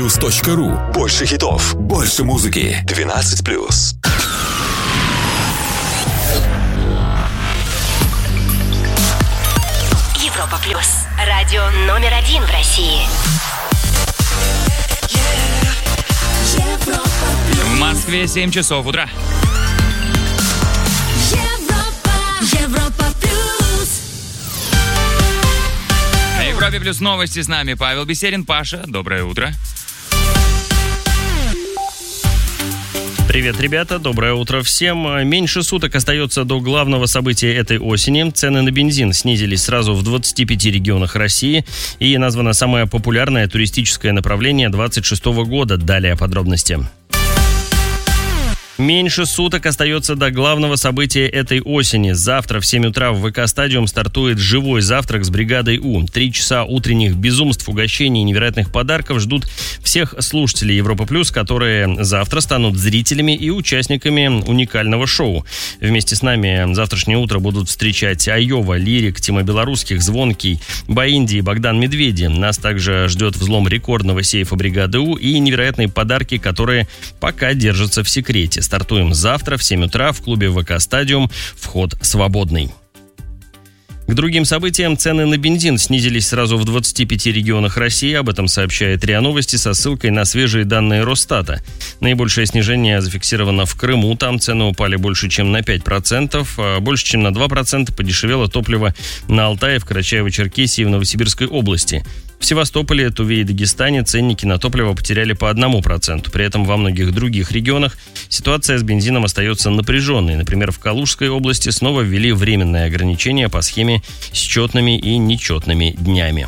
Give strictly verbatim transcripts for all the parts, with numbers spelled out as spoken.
плюс точка ру. Больше хитов, больше музыки. двенадцать плюс. Европа плюс. Радио номер один в России. В Москве семь часов утра. На Европе плюс новости с нами Павел Бессерин. Паша, доброе утро. Привет, ребята, доброе утро всем. Меньше суток остается до главного события этой осени. Цены на бензин снизились сразу в двадцати пяти регионах России. И названо самое популярное туристическое направление двадцать шестого года. Далее подробности. Меньше суток остается до главного события этой осени. Завтра в семь утра в ВК-стадиум стартует живой завтрак с бригадой У. Три часа утренних безумств, угощений и невероятных подарков ждут всех слушателей Европа Плюс, которые завтра станут зрителями и участниками уникального шоу. Вместе с нами завтрашнее утро будут встречать Айова, Лирик, Тима Белорусских, Звонкий, Баинди и Богдан Медведи. Нас также ждет взлом рекордного сейфа бригады У и невероятные подарки, которые пока держатся в секрете. Стартуем завтра в семь утра в клубе ВК-стадиум. Вход свободный. К другим событиям цены на бензин снизились сразу в двадцати пяти регионах России. Об этом сообщает РИА Новости со ссылкой на свежие данные Росстата. Наибольшее снижение зафиксировано в Крыму. Там цены упали больше, чем на пять процентов. А больше, чем на два процента подешевело топливо на Алтае, в Карачаево-Черкесии и в Новосибирской области. В Севастополе, Туве и Дагестане ценники на топливо потеряли по одному проценту. При этом во многих других регионах ситуация с бензином остается напряженной. Например, в Калужской области снова ввели временные ограничения по схеме с четными и нечетными днями.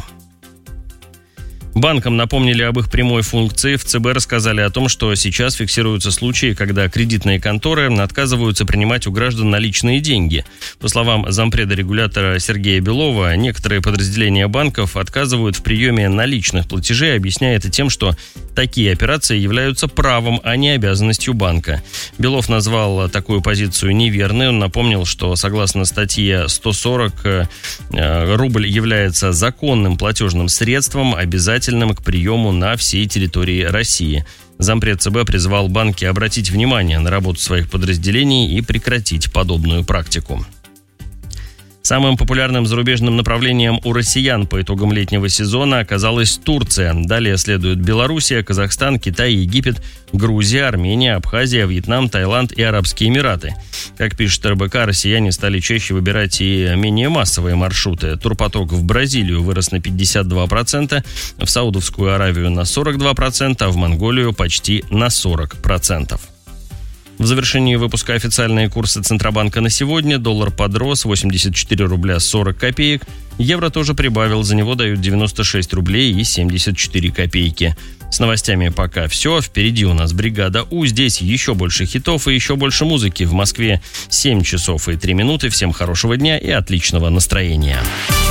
Банкам напомнили об их прямой функции. В ЦБ рассказали о том, что сейчас фиксируются случаи, когда кредитные конторы отказываются принимать у граждан наличные деньги. По словам зампреда регулятора Сергея Белова, некоторые подразделения банков отказывают в приеме наличных платежей, объясняя это тем, что такие операции являются правом, а не обязанностью банка. Белов назвал такую позицию неверной. Он напомнил, что согласно статье сто сорок рубль является законным платежным средством, обязательным к приему на всей территории России. Зампред ЦБ призвал банки обратить внимание на работу своих подразделений и прекратить подобную практику. Самым популярным зарубежным направлением у россиян по итогам летнего сезона оказалась Турция. Далее следуют Белоруссия, Казахстан, Китай, Египет, Грузия, Армения, Абхазия, Вьетнам, Таиланд и Арабские Эмираты. Как пишет эр бэ ка, россияне стали чаще выбирать и менее массовые маршруты. Турпоток в Бразилию вырос на пятьдесят два процента, в Саудовскую Аравию на сорок два процента, а в Монголию почти на сорок процентов. В завершении выпуска официальные курсы Центробанка на сегодня. Доллар подрос восемьдесят четыре рубля сорок копеек. Евро тоже прибавил, за него дают девяносто шесть рублей и семьдесят четыре копейки. С новостями пока все. Впереди у нас бригада У. Здесь еще больше хитов и еще больше музыки. В Москве семь часов и три минуты. Всем хорошего дня и отличного настроения.